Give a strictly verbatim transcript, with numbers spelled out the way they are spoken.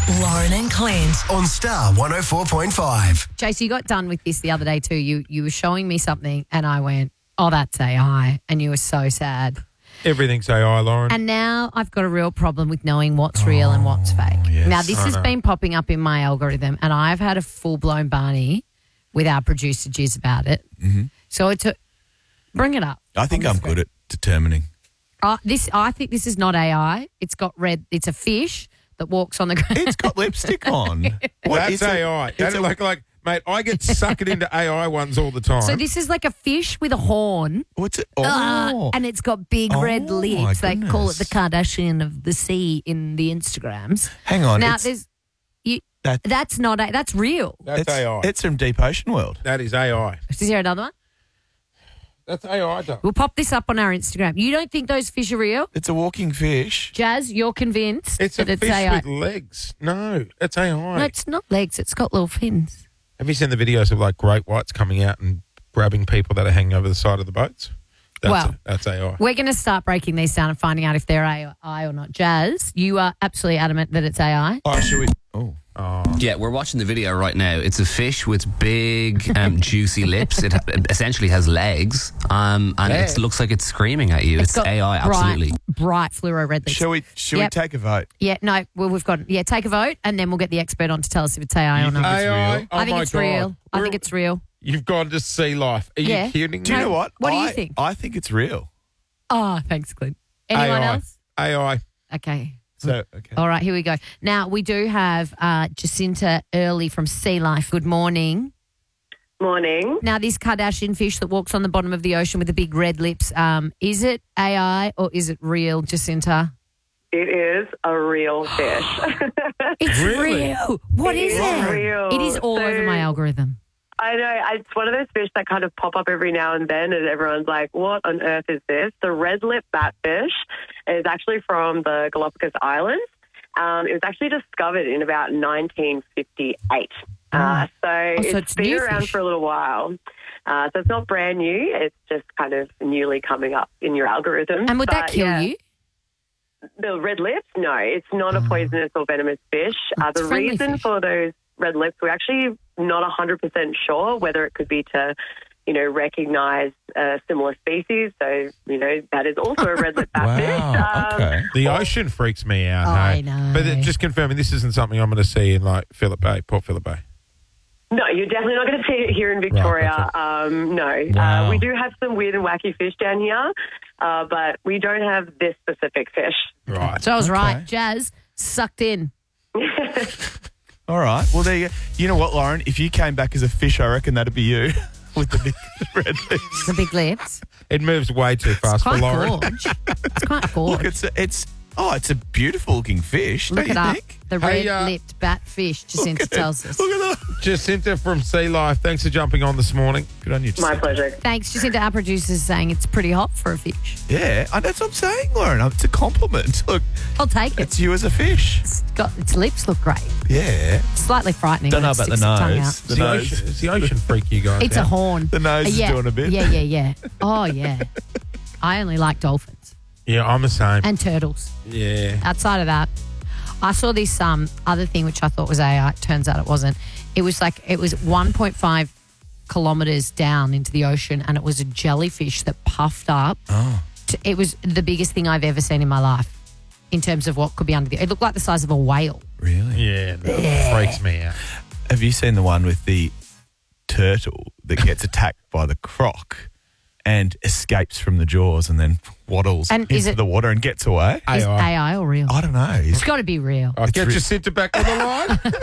Lauren and Clint on Star one oh four point five. Chase, you got done with this the other day too. You you were showing me something and I went, oh, that's A I. And you were so sad. Everything's A I, Lauren. And now I've got a real problem with knowing what's real and what's fake. yes, now, this I has know. been popping up in my algorithm and I've had a full-blown Barney with our producer Giz about it. Mm-hmm. So it took, bring it up. I think on I'm the screen. good at determining. Uh, this, I think this is not A I. It's got red, it's a fish that walks on the ground. It's got lipstick on. What, That's it's a- A I. it's That's a- like, like, mate, I get suckered into A I ones all the time. So this is like a fish with a horn. What's it? Oh, Uh, and it's got big red Oh, lips. my They call it the goodness. Kardashian of the sea in the Instagrams. hang on. now it's, there's you. that- That's not a, that's real. That's it's, A I. it's from Deep Ocean World. that is A I. Is there another one? That's A I, though. We'll pop this up on our Instagram. You don't think those fish are real? It's a walking fish. Jazz, you're convinced It's a that it's fish A I. with legs. No, it's A I. No, it's not legs. It's got little fins. Have you seen the videos of like great whites coming out and grabbing people that are hanging over the side of the boats? That's Well, a, that's A I. We're going to start breaking these down and finding out if they're A I or not. Jazz, you are absolutely adamant that it's A I. Oh, should we? Oh. Yeah, we're watching the video right now. It's a fish with big, um, juicy lips. It ha- essentially has legs, um, and Yeah. it looks like it's screaming at you. It's, got A I, bright, absolutely. bright fluoro red lips. Shall we? Shall Yep. we take a vote? Yeah, no, well, we've got, yeah, take a vote and then we'll get the expert on to tell us if it's A I or You not. think it's A I? real? Oh I think my it's God. real. I think We're- it's real. You've gone to sea life. Are Yeah. you kidding Do you me? know what? What do you I, think? I think it's real. Oh, thanks, Clint. Anyone A I. else? A I. Okay. So okay. All right, here we go. Now, we do have uh, Jacinta Early from Sea Life. Good morning. Morning. Now, this Kardashian fish that walks on the bottom of the ocean with the big red lips, um, is it A I or is it real, Jacinta? It is a real fish. It's Really? real. What It is is it? real. It is all So- over my algorithm. I know. It's one of those fish that kind of pop up every now and then, and everyone's like, what on earth is this? The red lip batfish is actually from the Galapagos Islands. Um, it was actually discovered in about nineteen fifty-eight. Uh, so, Oh, so it's it's been new around fish. for a little while. Uh, so it's not brand new. It's just kind of newly coming up in your algorithm. And would that But, kill yeah. you? The red lips? No, it's not a poisonous or venomous fish. Uh, It's the friendly reason fish. for those red lips, we're actually not one hundred percent sure whether it could be to, you know, recognise a similar species. So, you know, that is also a red lip batfish. Wow. Um, Okay. The ocean freaks me out. I hey? know. But it- just confirming, this isn't something I'm going to see in like Phillip Bay, Port Phillip Bay. No, you're definitely not going to see it here in Victoria. Right, um, no. Wow. Uh, we do have some weird and wacky fish down here, uh, but we don't have this specific fish. Right. So I was Okay. right. Jazz sucked in. All right. Well, there you go. You know what, Lauren? If you came back as a fish, I reckon that'd be you with the big red lips. The big lips. It moves way too fast for Quite Lauren. gorge. It's quite Look, gorge. it's it's oh, it's a beautiful looking fish. Look don't it you up. think? The Hey, red-lipped batfish, Look Jacinta at it. tells us. Look at that. Jacinta from Sea Life, thanks for jumping on this morning. Good on you. My Jacinta. pleasure. Thanks, Jacinta. Our producer's saying it's pretty hot for a fish. Yeah, I- that's what I'm saying, Lauren. It's a compliment. Look, I'll take it. it's you as a fish. It's got, its lips look great. Yeah. Slightly frightening. Don't know when it about the sticks its tongue nose. out. It's The the, nose. ocean, it's the ocean freak you guys. It's a out. horn. The nose Uh, is yeah. doing a bit. Yeah, yeah, yeah. Oh, yeah. I only like dolphins Yeah, I'm the same. and turtles. yeah. Outside of that, I saw this um, other thing which I thought was A I. It turns out it wasn't. It was like, it was one point five kilometres down into the ocean and it was a jellyfish that puffed up. Oh. To, it was the biggest thing I've ever seen in my life in terms of what could be under the... It looked like the size of a whale. Really? Yeah, that freaks me out. Have you seen the one with the turtle that gets attacked by the croc and escapes from the jaws and then waddles And is into it- the water and gets away? Is A I. A I or real? I don't know. It's got to be real. I'll get re- Jacinta back on the line.